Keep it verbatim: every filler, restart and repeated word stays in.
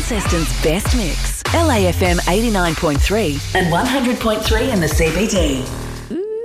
Launceston's best mix. L A F M eighty-nine point three and one hundred point three in the C B D.